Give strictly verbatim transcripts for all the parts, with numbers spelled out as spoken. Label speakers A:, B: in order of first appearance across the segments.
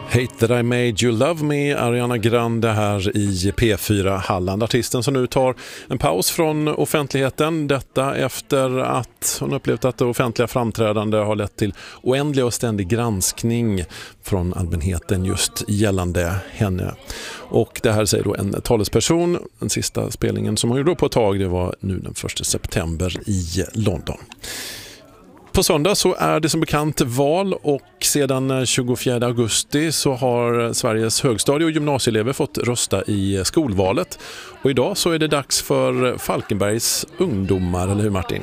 A: Hate that I made you love me, Ariana Grande här i P fyra Halland. Artisten som nu tar en paus från offentligheten. Detta efter att hon upplevt att det offentliga framträdande har lett till oändlig och ständig granskning från allmänheten just gällande henne. Och det här säger då en talesperson. Den sista spelningen som hon gjorde på ett tag, det var nu den första september i London. På söndag så är det som bekant val och sedan tjugofjärde augusti så har Sveriges högstadie- och gymnasieelever fått rösta i skolvalet. Och idag så är det dags för Falkenbergs ungdomar, eller hur Martin?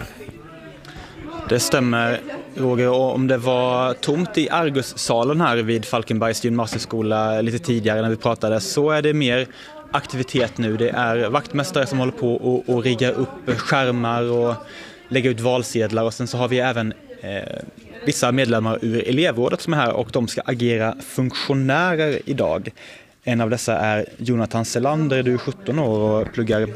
B: Det stämmer, Roger. Och om det var tomt i Argussalen här vid Falkenbergs gymnasieskola lite tidigare när vi pratade, så är det mer aktivitet nu. Det är vaktmästare som håller på och, och riggar upp skärmar och lägga ut valsedlar, och sen så har vi även eh, vissa medlemmar ur elevrådet som är här och de ska agera funktionärer idag. En av dessa är Jonathan Selander, du är sjutton år och pluggar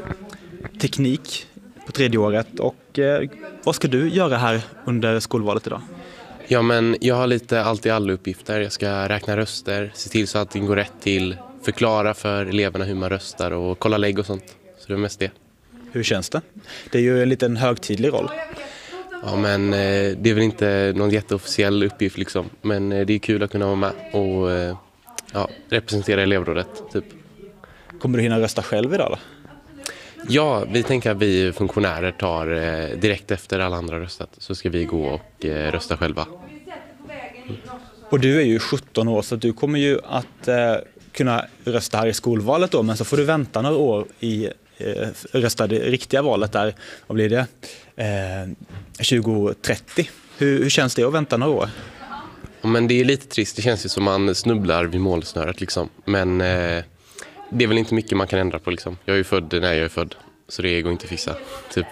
B: teknik på tredje året. Och eh, vad ska du göra här under skolvalet idag?
C: Ja, men jag har lite allt i alla uppgifter. Jag ska räkna röster, se till så att det går rätt till, förklara för eleverna hur man röstar och kolla lägg och sånt. Så det är mest det.
B: Hur känns det? Det är ju en liten högtidlig roll.
C: Ja, men eh, det är väl inte någon jätteofficiell uppgift liksom. Men eh, det är kul att kunna vara med och eh, ja, representera elevrådet typ.
B: Kommer du hinna rösta själv idag då?
C: Ja, vi tänker att vi funktionärer tar eh, direkt efter alla andra röstat. Så ska vi gå och eh, rösta själva.
B: Mm. Och du är ju sjutton år så du kommer ju att eh, kunna rösta här i skolvalet då. Men så får du vänta några år i röstade riktiga valet där, vad blir det? Eh, tjugo trettio. Hur, hur känns det att vänta några år?
C: Ja, men det är lite trist. Det känns ju som man snubblar vid målsnöret liksom. Men eh, det är väl inte mycket man kan ändra på liksom. Jag är ju född när jag är född. Så det går inte att fixa. Typ.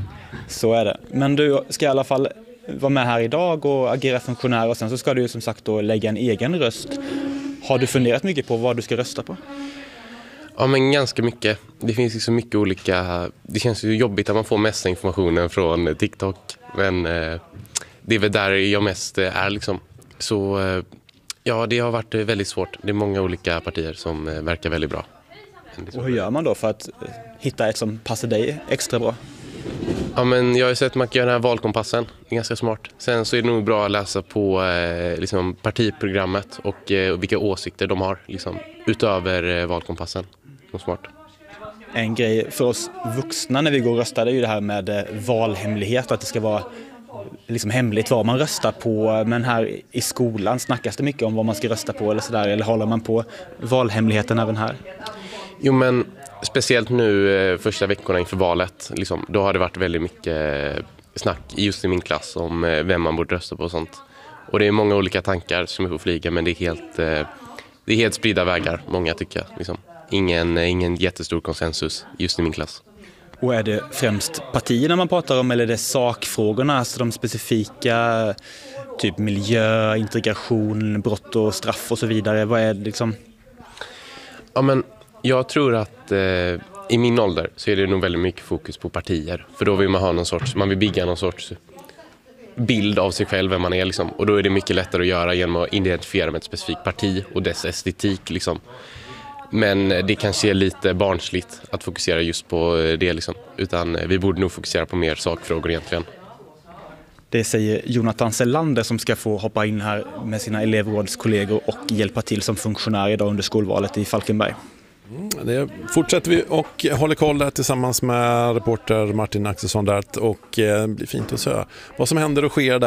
B: Så är det. Men du ska i alla fall vara med här idag och agera funktionär. Och sen så ska du ju som sagt då lägga en egen röst. Har du funderat mycket på vad du ska rösta på?
C: Ja, men ganska mycket. Det finns ju så mycket olika... Det känns ju jobbigt att man får mest informationen från TikTok. Men eh, det är väl där jag mest är liksom. Så eh, ja, det har varit väldigt svårt. Det är många olika partier som eh, verkar väldigt bra.
B: Och hur gör man då för att hitta ett som passar dig extra bra?
C: Ja, men jag har ju sett att man kan göra den här valkompassen. Det är ganska smart. Sen så är det nog bra att läsa på eh, liksom partiprogrammet och eh, vilka åsikter de har liksom, utöver eh, valkompassen. Smart.
B: En grej för oss vuxna när vi går och röstar är ju det här med valhemlighet, att det ska vara liksom hemligt vad man röstar på. Men här i skolan snackas det mycket om vad man ska rösta på eller sådär, eller håller man på valhemligheten även här?
C: Jo, men speciellt nu första veckorna inför valet liksom, då har det varit väldigt mycket snack just i min klass om vem man borde rösta på och sånt. Och det är många olika tankar som är på flyga, men det är helt, det är helt spridda vägar, många tycker jag liksom. Ingen, ingen jättestor konsensus just i min klass.
B: Och är det främst partierna man pratar om, eller är det sakfrågorna, alltså de specifika typ miljö, integration, brott och straff och så vidare? Vad är det liksom?
C: Ja, men jag tror att eh, i min ålder så är det nog väldigt mycket fokus på partier. För då vill man ha någon sorts, man vill bygga någon sorts bild av sig själv, vem man är liksom. Och då är det mycket lättare att göra genom att identifiera med ett specifikt parti och dess estetik liksom. Men det kanske är lite barnsligt att fokusera just på det liksom. Utan vi borde nog fokusera på mer sakfrågor egentligen.
B: Det säger Jonathan Selander som ska få hoppa in här med sina elevrådskollegor och hjälpa till som funktionär idag under skolvalet i Falkenberg.
A: Mm, det fortsätter vi och håller koll där tillsammans med reporter Martin Axelsson där, och eh, blir fint att se vad som händer och sker där.